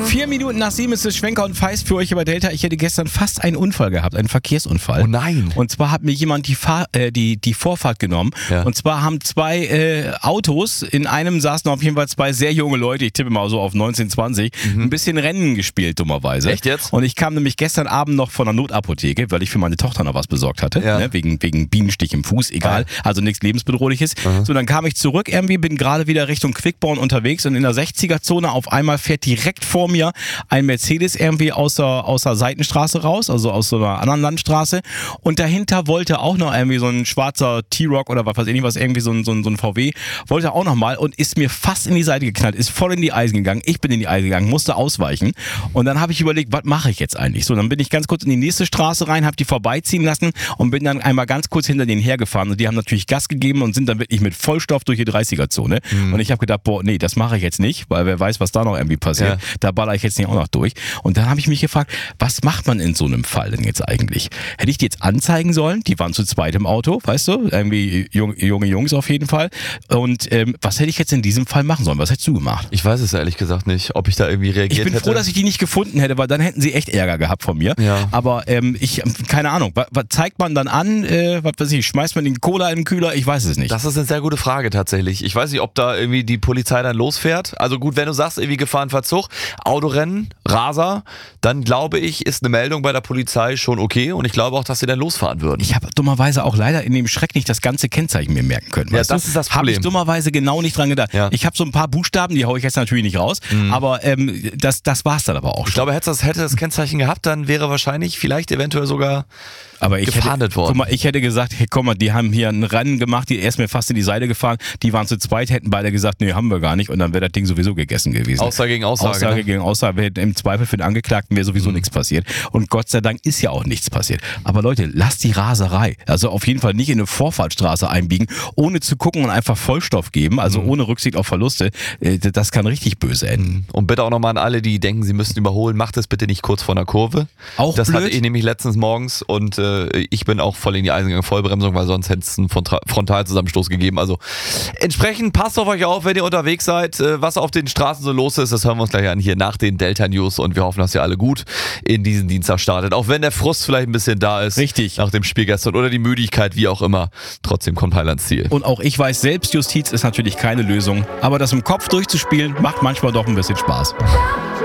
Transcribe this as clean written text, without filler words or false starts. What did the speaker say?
4 Minuten nach 7 ist es Schwenker und Feist für euch über Delta. Ich hätte gestern fast einen Unfall gehabt, einen Verkehrsunfall. Oh nein. Und zwar hat mir jemand die Vorfahrt genommen. Ja. Und zwar haben 2 Autos, in einem saßen auf jeden Fall 2 sehr junge Leute, ich tippe mal so auf 19, 20, ein bisschen Rennen gespielt, dummerweise. Echt jetzt? Und ich kam nämlich gestern Abend noch von der Notapotheke, weil ich für meine Tochter noch was besorgt hatte, ne? wegen Bienenstich im Fuß, egal, also nichts Lebensbedrohliches. So, dann kam ich zurück irgendwie, bin gerade wieder Richtung Quickborn unterwegs und in der 60er-Zone auf einmal fährt direkt vor mir ein Mercedes irgendwie aus der Seitenstraße raus, also aus so einer anderen Landstraße, und dahinter wollte auch noch irgendwie so ein schwarzer T-Roc oder was weiß ich nicht was, irgendwie so ein VW, wollte auch noch mal und ist mir fast in die Seite geknallt, ist voll in die Eisen gegangen, ich bin in die Eisen gegangen, musste ausweichen und dann habe ich überlegt, was mache ich jetzt eigentlich? So, dann bin ich ganz kurz in die nächste Straße rein, habe die vorbeiziehen lassen und bin dann einmal ganz kurz hinter denen hergefahren und die haben natürlich Gas gegeben und sind dann wirklich mit Vollstoff durch die 30er-Zone und ich habe gedacht, boah, nee, das mache ich jetzt nicht, weil wer weiß, was da noch irgendwie passiert, da baller ich jetzt nicht auch noch durch. Und dann habe ich mich gefragt, was macht man in so einem Fall denn jetzt eigentlich? Hätte ich die jetzt anzeigen sollen? Die waren zu zweit im Auto, weißt du? Irgendwie junge Jungs auf jeden Fall. Und was hätte ich jetzt in diesem Fall machen sollen? Was hättest du gemacht? Ich weiß es ehrlich gesagt nicht, ob ich da irgendwie reagiert hätte. Ich bin froh, dass ich die nicht gefunden hätte, weil dann hätten sie echt Ärger gehabt von mir. Ja. Aber keine Ahnung, was zeigt man dann an? Was weiß ich, schmeißt man den Cola in den Kühler? Ich weiß es nicht. Das ist eine sehr gute Frage tatsächlich. Ich weiß nicht, ob da irgendwie die Polizei dann losfährt. Also gut, wenn du sagst, irgendwie Gefahrenverzug, Autorennen, Raser, dann glaube ich, ist eine Meldung bei der Polizei schon okay und ich glaube auch, dass sie dann losfahren würden. Ich habe dummerweise auch leider in dem Schreck nicht das ganze Kennzeichen mir merken können. Ja, weißt das du? ist das Habe Problem. ich dummerweise genau nicht dran gedacht. Ja. Ich habe so ein paar Buchstaben, die haue ich jetzt natürlich nicht raus, aber das war's dann aber auch schon. Ich glaube, hätte das Kennzeichen gehabt, dann wäre wahrscheinlich vielleicht eventuell sogar aber gefahndet worden. Guck mal, ich hätte gesagt, hey, guck mal, die haben hier ein Rennen gemacht, er ist mir fast in die Seite gefahren, die waren zu zweit, hätten beide gesagt, nee, haben wir gar nicht und dann wäre das Ding sowieso gegessen gewesen. Aussage gegen Aussage. Aussage gegen Aussage, im Zweifel für den Angeklagten wäre sowieso nichts passiert und Gott sei Dank ist ja auch nichts passiert. Aber Leute, lasst die Raserei, also auf jeden Fall nicht in eine Vorfahrtsstraße einbiegen, ohne zu gucken und einfach Vollstoff geben, also ohne Rücksicht auf Verluste, das kann richtig böse enden. Und bitte auch nochmal an alle, die denken, sie müssten überholen, macht es bitte nicht kurz vor einer Kurve. Auch das blöd. hatte ich nämlich letztens morgens und ich bin auch voll in die Eisen gegangen, Vollbremsung, weil sonst hätte es einen Frontalzusammenstoß gegeben. Also entsprechend passt auf euch auf, wenn ihr unterwegs seid. Was auf den Straßen so los ist, das hören wir uns gleich an hier nach den Delta News und wir hoffen, dass ihr alle gut in diesen Dienstag startet. Auch wenn der Frust vielleicht ein bisschen da ist. Richtig. Nach dem Spiel gestern oder die Müdigkeit, wie auch immer. Trotzdem kommt Heil ans Ziel. Und auch ich weiß, Selbstjustiz ist natürlich keine Lösung, aber das im Kopf durchzuspielen macht manchmal doch ein bisschen Spaß.